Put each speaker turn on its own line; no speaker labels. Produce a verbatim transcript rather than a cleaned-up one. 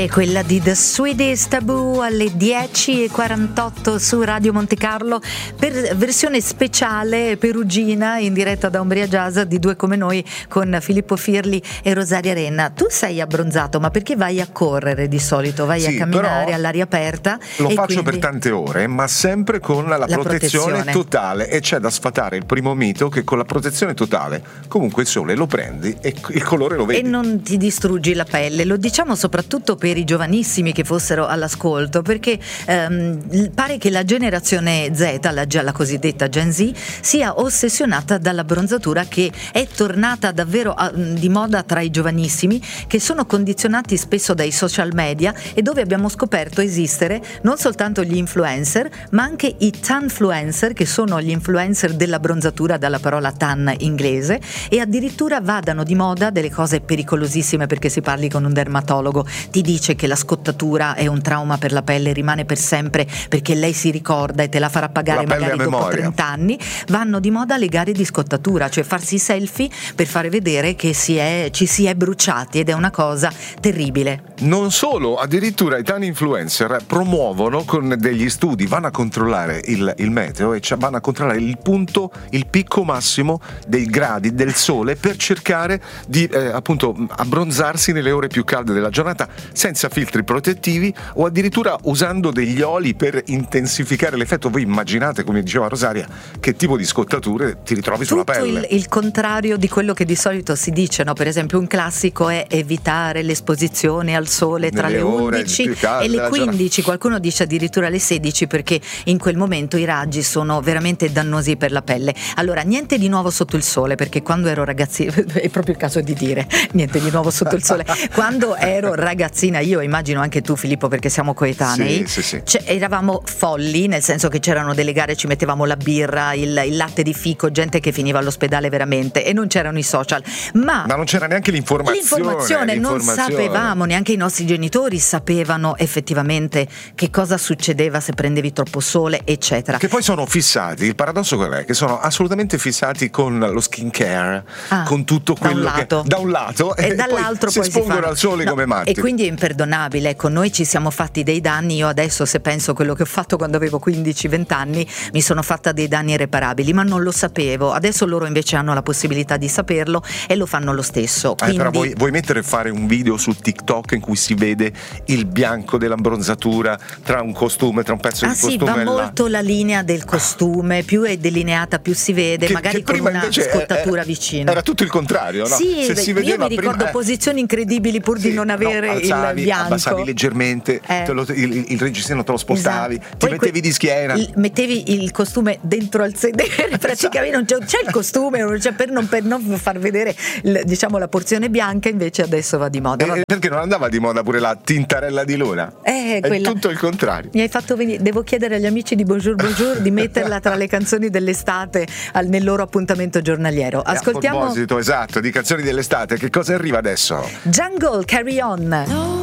è quella di The Swedish Taboo alle dieci e quarantotto su Radio Monte Carlo per versione speciale perugina in diretta da Umbria Jazz di Due Come Noi con Filippo Firli e Rosaria Renna. Tu sei abbronzato, ma perché vai a correre di solito? Vai sì, a camminare all'aria aperta?
Lo faccio
quindi...
per tante ore, ma sempre con la, la protezione, protezione totale, e c'è da sfatare il primo mito che con la protezione totale comunque il sole lo prendi e il colore lo vedi.
E non ti distruggi la pelle. Lo diciamo soprattutto per i giovanissimi che fossero all'ascolto, perché ehm, pare che la generazione Z, la, la cosiddetta Gen Z, sia ossessionata dall'abbronzatura, che è tornata davvero a, di moda tra i giovanissimi, che sono condizionati spesso dai social media e dove abbiamo scoperto esistere non soltanto gli influencer ma anche i tanfluencer, che sono gli influencer dell'abbronzatura dalla parola tan inglese, e addirittura vadano di moda delle cose pericolosissime, perché si parli con un dermatologo, ti dice che la scottatura è un trauma per la pelle, rimane per sempre perché lei si ricorda e te la farà pagare magari dopo trenta anni. Vanno di moda le gare di scottatura, cioè farsi selfie per fare vedere che si è, ci si è bruciati, ed è una cosa terribile.
Non solo, addirittura i tan influencer promuovono con degli studi, vanno a controllare il, il meteo e cioè vanno a controllare il punto, il picco massimo dei gradi del sole per cercare di eh, appunto abbronzarsi nelle ore più calde della giornata senza filtri protettivi, o addirittura usando degli oli per intensificare l'effetto. Voi immaginate, come diceva Rosaria, che tipo di scottature ti ritrovi
Tutto
sulla pelle.
Il, il contrario di quello che di solito si dice, no? Per esempio un classico è evitare l'esposizione al sole tra
nelle
le undici e le quindici, qualcuno dice addirittura le sedici, perché in quel momento i raggi sono veramente dannosi per la pelle. Allora, niente di nuovo sotto il sole, perché quando ero ragazzina, è proprio il caso di dire niente di nuovo sotto il sole, quando ero ragazzina, io immagino anche tu Filippo, perché siamo coetanei,
sì, sì, sì.
Cioè, eravamo folli, nel senso che c'erano delle gare, ci mettevamo la birra, il, il latte di fico, gente che finiva all'ospedale veramente, e non c'erano i social, ma,
ma non c'era neanche l'informazione,
l'informazione,
l'informazione.
Non sapevamo, neanche i nostri genitori sapevano effettivamente che cosa succedeva se prendevi troppo sole, eccetera.
Che poi sono fissati, il paradosso qual è? Che sono assolutamente fissati con lo skin care, ah, con tutto quello
da un lato.
che da un lato
e,
e
dall'altro
poi
poi
si espongono
si
al sole, no, come matti.
E quindi è imperdonabile. Ecco, noi ci siamo fatti dei danni. Io adesso, se penso a quello che ho fatto quando avevo quindici venti anni, mi sono fatta dei danni irreparabili, ma non lo sapevo. Adesso loro invece hanno la possibilità di saperlo e lo fanno lo stesso. Quindi...
Eh, però vuoi, vuoi mettere fare un video su TikTok in cui si vede il bianco dell'abbronzatura tra un costume, tra un pezzo
ah,
di
sì,
costume
va
e
molto la linea del costume, più è delineata più si vede,
che,
magari
che
con
prima
una scottatura
era,
vicina.
Era tutto il contrario, no?
Sì,
Se si
io
vedeva
mi ricordo
prima, eh,
posizioni incredibili pur
sì,
di non avere
no, alzavi,
il bianco.
abbassavi leggermente,
eh.
te lo, il, il reggiseno te lo spostavi,
esatto.
ti
Poi
mettevi
que-
di schiena,
il, mettevi il costume dentro al sedere, praticamente non c'è, c'è il costume, non c'è, per, non, per non far vedere il, diciamo la porzione bianca. Invece adesso va di moda.
Eh, perché non andava di moda pure la tintarella di luna?
Eh,
è
quella...
tutto il contrario.
Mi hai fatto venire, devo chiedere agli amici di Bonjour Bonjour di metterla tra le canzoni dell'estate al, nel loro appuntamento giornaliero. Ascoltiamo.
A proposito, esatto, di canzoni dell'estate, che cosa arriva adesso?
Jungle, Carry On.